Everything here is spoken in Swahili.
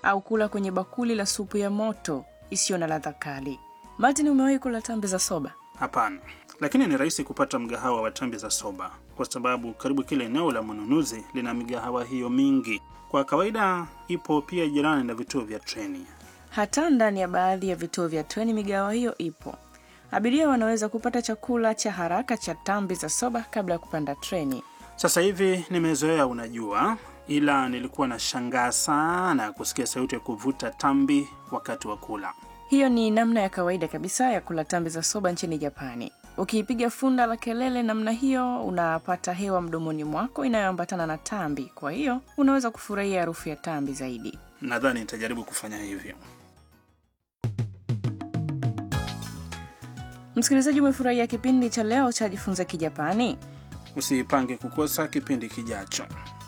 au kula kwenye bakuli la supu ya moto isiyo na ladha kali. Martin, umewahi kula tambi za soba? Hapana, lakini ni rahisi kupata mgahawa wa tambi za soba kwa sababu karibu kila eneo la mnunuzi lina migahawa hiyo mingi. Kwa kawaida ipo pia jirani na vituo vya treni. Hata ndani ya baadhi ya vituo vya treni migahawa hiyo ipo. Abiria wanaweza kupata chakula cha haraka cha tambi za soba kabla ya kupanda treni. Sasa hivi nimezoea, unajua, ila nilikuwa nashangaa sana kusikia sauti ya kuvuta tambi wakati wa kula. Hiyo ni namna ya kawaida kabisa ya kula tambi za soba nchini Japani. Ukipiga funda la kelele namna hiyo, unapata hewa mdomoni mwako inayoambatana na tambi. Kwa hiyo, unaweza kufurahia harufu ya tambi zaidi. Nadhani nitajaribu kufanya hivyo. Msikilizaji, umefurahia kipindi cha leo cha Jifunze Kijapani? Usipange kukosa kipindi kijacho.